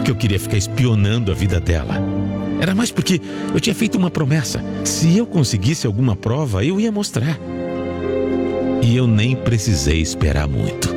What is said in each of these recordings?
porque eu queria ficar espionando a vida dela. Era mais porque eu tinha feito uma promessa. Se eu conseguisse alguma prova, eu ia mostrar. E eu nem precisei esperar muito.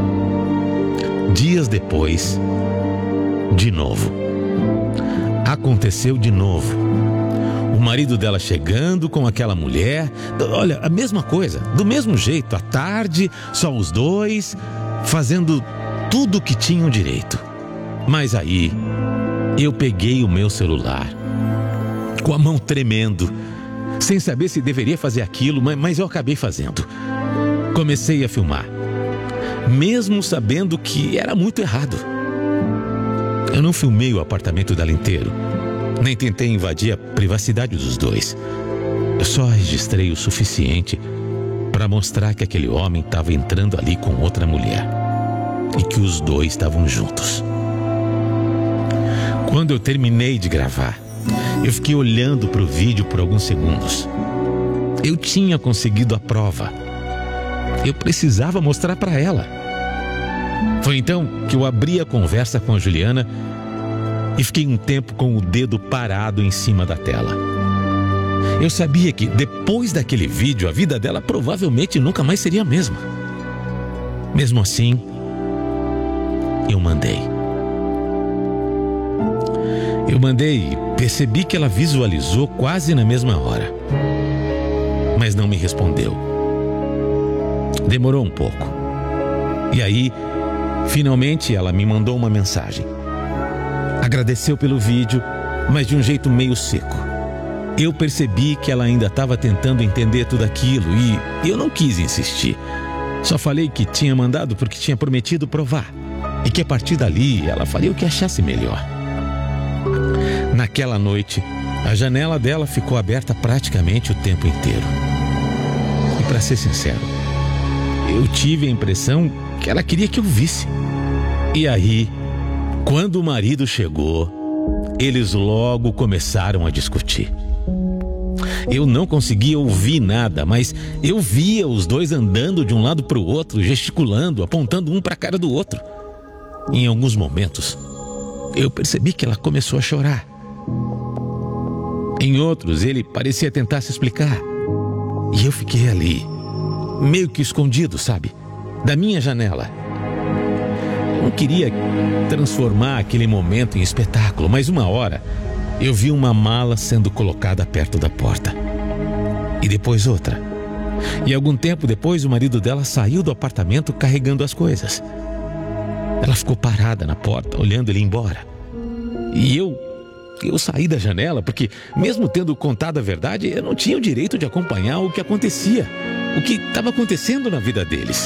Dias depois, de novo. Aconteceu de novo. O marido dela chegando com aquela mulher. Olha, a mesma coisa, do mesmo jeito, à tarde, só os dois, fazendo tudo o que tinham direito. Mas aí, eu peguei o meu celular, com a mão tremendo, sem saber se deveria fazer aquilo, mas eu acabei fazendo. Comecei a filmar, mesmo sabendo que era muito errado. Eu não filmei o apartamento dela inteiro, nem tentei invadir a privacidade dos dois. Eu só registrei o suficiente para mostrar que aquele homem estava entrando ali com outra mulher e que os dois estavam juntos. Quando eu terminei de gravar, eu fiquei olhando para o vídeo por alguns segundos. Eu tinha conseguido a prova. Eu precisava mostrar para ela. Foi então que eu abri a conversa com a Juliana e fiquei um tempo com o dedo parado em cima da tela. Eu sabia que depois daquele vídeo a vida dela provavelmente nunca mais seria a mesma. Mesmo assim, eu mandei e percebi que ela visualizou quase na mesma hora, mas não me respondeu. Demorou um pouco. E aí, finalmente ela me mandou uma mensagem. Agradeceu pelo vídeo, mas de um jeito meio seco. Eu percebi que ela ainda estava tentando entender tudo aquilo e eu não quis insistir. Só falei que tinha mandado porque tinha prometido provar e que a partir dali ela faria o que achasse melhor. Naquela noite, a janela dela ficou aberta praticamente o tempo inteiro. E para ser sincero, eu tive a impressão que ela queria que eu visse. E aí, quando o marido chegou, eles logo começaram a discutir. Eu não conseguia ouvir nada, mas eu via os dois andando de um lado para o outro, gesticulando, apontando um para a cara do outro. Em alguns momentos, eu percebi que ela começou a chorar. Em outros, ele parecia tentar se explicar. E eu fiquei ali, meio que escondido, sabe? Da minha janela. Eu não queria transformar aquele momento em espetáculo, mas uma hora eu vi uma mala sendo colocada perto da porta. E depois outra. E algum tempo depois o marido dela saiu do apartamento carregando as coisas. Ela ficou parada na porta, olhando ele embora. E eu saí da janela porque, mesmo tendo contado a verdade, eu não tinha o direito de acompanhar o que acontecia, o que estava acontecendo na vida deles.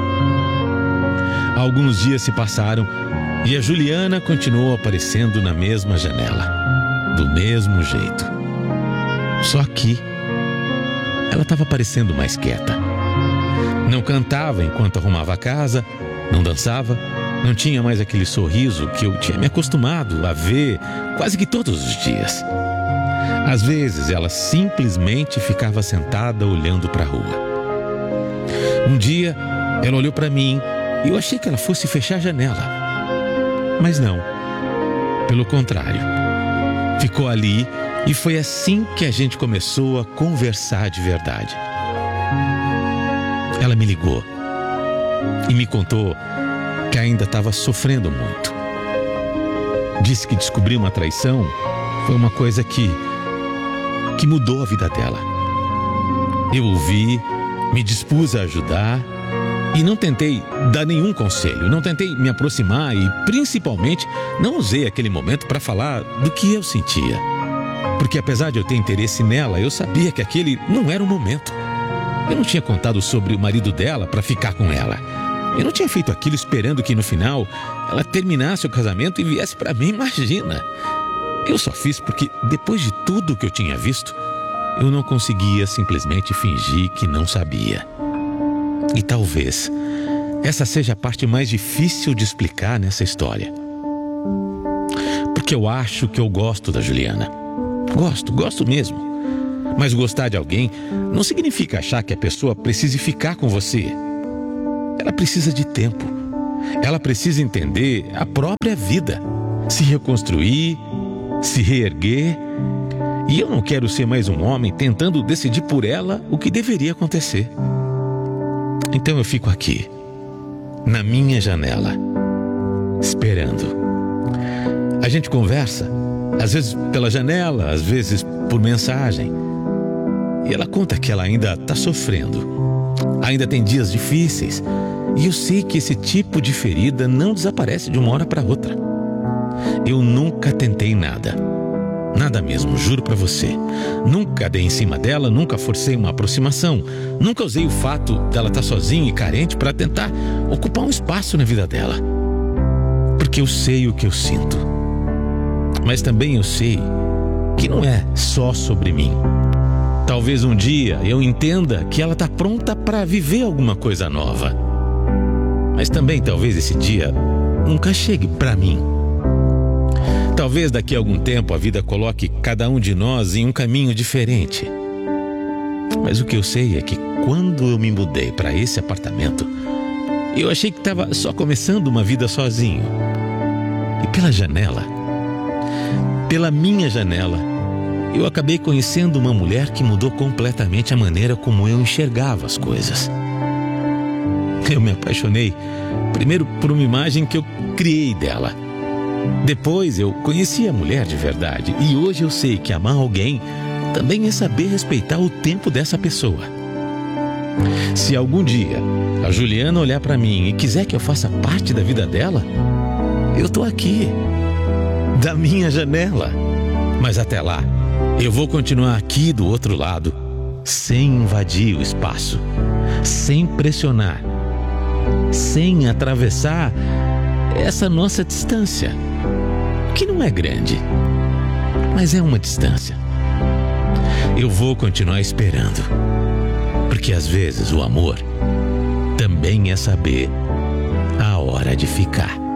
Alguns dias se passaram e a Juliana continuou aparecendo na mesma janela, do mesmo jeito. Só que ela estava parecendo mais quieta. Não cantava enquanto arrumava a casa, não dançava, não tinha mais aquele sorriso que eu tinha me acostumado a ver quase que todos os dias. Às vezes ela simplesmente ficava sentada olhando para a rua. Um dia ela olhou para mim e eu achei que ela fosse fechar a janela. Mas não. Pelo contrário. Ficou ali e foi assim que a gente começou a conversar de verdade. Ela me ligou e me contou que ainda estava sofrendo muito. Disse que descobrir uma traição foi uma coisa que mudou a vida dela. Eu ouvi, me dispus a ajudar e não tentei dar nenhum conselho, não tentei me aproximar e, principalmente, não usei aquele momento para falar do que eu sentia. Porque apesar de eu ter interesse nela, eu sabia que aquele não era o momento. Eu não tinha contado sobre o marido dela para ficar com ela. Eu não tinha feito aquilo esperando que no final ela terminasse o casamento e viesse para mim, imagina. Eu só fiz porque depois de tudo que eu tinha visto, eu não conseguia simplesmente fingir que não sabia. E talvez essa seja a parte mais difícil de explicar nessa história. Porque eu acho que eu gosto da Juliana. Gosto mesmo. Mas gostar de alguém não significa achar que a pessoa precise ficar com você. Ela precisa de tempo. Ela precisa entender a própria vida. se reconstruir, se reerguer. E eu não quero ser mais um homem tentando decidir por ela o que deveria acontecer. Então eu fico aqui, na minha janela, esperando. A gente conversa, às vezes pela janela, às vezes por mensagem. E ela conta que ela ainda está sofrendo. Ainda tem dias difíceis. E eu sei que esse tipo de ferida não desaparece de uma hora para outra. Eu nunca tentei nada. Nada mesmo, juro pra você. Nunca dei em cima dela, nunca forcei uma aproximação. Nunca usei o fato dela estar sozinha e carente para tentar ocupar um espaço na vida dela. Porque eu sei o que eu sinto. Mas também eu sei que não é só sobre mim. Talvez um dia eu entenda que ela está pronta para viver alguma coisa nova. Mas também talvez esse dia nunca chegue para mim. Talvez daqui a algum tempo a vida coloque cada um de nós em um caminho diferente. Mas o que eu sei é que quando eu me mudei para esse apartamento, eu achei que estava só começando uma vida sozinho. E pela janela, pela minha janela, eu acabei conhecendo uma mulher que mudou completamente a maneira como eu enxergava as coisas. Eu me apaixonei, primeiro por uma imagem que eu criei dela. Depois eu conheci a mulher de verdade. E hoje eu sei que amar alguém também é saber respeitar o tempo dessa pessoa. Se algum dia a Juliana olhar para mim e quiser que eu faça parte da vida dela, eu tô aqui, da minha janela. Mas até lá, eu vou continuar aqui do outro lado, sem invadir o espaço, sem pressionar, sem atravessar essa nossa distância, que não é grande, mas é uma distância. Eu vou continuar esperando, porque às vezes o amor também é saber a hora de ficar.